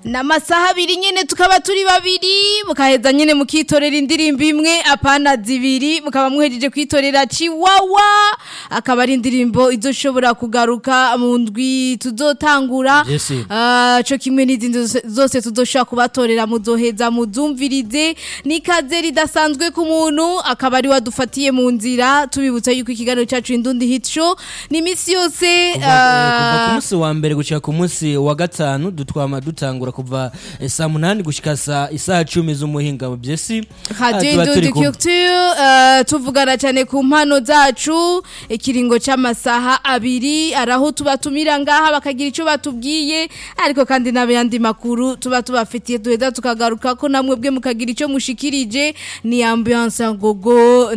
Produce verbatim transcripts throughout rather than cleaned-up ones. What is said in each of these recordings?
Namasaha abiri nyene tukaba turi babiri mukaheza nyene mukitorera indirimbo imwe apana zibiri mukaba muhejeje kwitorera Chiwawa akaba ari indirimbo izoshobora kugaruka mu ndwi tuzotangura Yes. uh, co kimwe n'izindi zose tuzoshobora kubatorera muzoheza muzumvirize nikaze ridasanzwe ku muntu akaba ari wadufatiye mu nzira tubibutsa yuko ikiganiro cacu Indundi Hit Show ni misi yose kuva ku munsi wa mbere gushika ku munsi wa gatanu dutwama dutangura kuva eh, saa munani gushika saa isaha cumi z'umuhinga mu byesi Radio Indundi Culture uh, tuvugana cyane ku mpano zacu ikiringo c'amasaha abiri araho tubatumira ngaha bakagira ico batubwiye ariko kandi n'abandi makuru tuba tubafitiye duheza tukagaruka ko namwe bwe mukagira ico mushikirije ni ambiance ngogo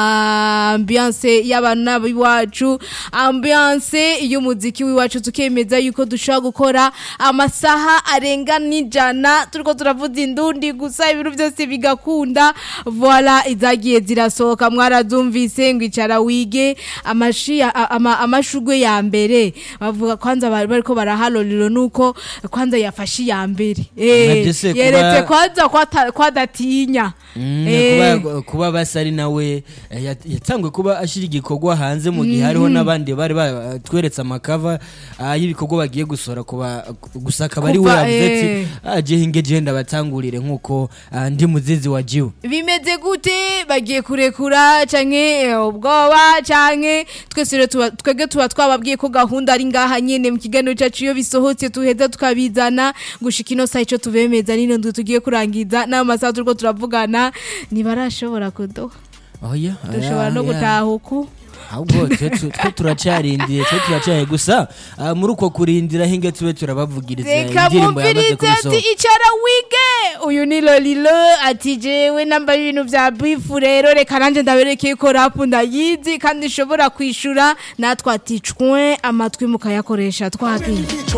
na ambiance y'abana biwacu ambiance y'umuziki wiwacu tukemeza yuko dushaka gukora amasaha arenga nijana turiko turavuza indundi gusa ibintu byose bigakunda voilà izagiye zirasohoka mwarazumvise ngo icara wige amashi ama, amashugwe ya mbere bavuga kwanza bari bariko barahaloliro nuko kwanza yafashi ya mbere eh yeretse kwanza kwadatinya mm, eh kuba kuba basari nawe yatangwe kuba ashira igikorwa hanze mu gihe hariho nabandi bari batweretse amakava y'ibikorwa bagiye gusora kuba gusaka bari we yavuze aje hinge genda batangurire nkuko ndi muzizi wa jiwe bimeze gute bagiye kurekura canke ubwoba canke twese twege tuba twababwiye ko gahunda ari ngaha nyene mu kiganiro cyacu iyo bisohotse tuheza tukabizana gushika ino saa ico tubemeza nino ndu tugiye kurangiza n'amasaha turiko turavugana nibarashobora kudoha oya dushobora no gutahuku ahubwo twe turacarindiye twe turacaye gusa muri uko kurindira hinge tube turabavugiriza indirimbo yamaze kubisohoka icara wige uyu ni Lolilo ati jewe namba ibintu vya bifu rero reka nanje ndaberekeye ko rap ndayizi kandi ishobora kwishura natwe ati cwe amatwi mukayakoresha twagiye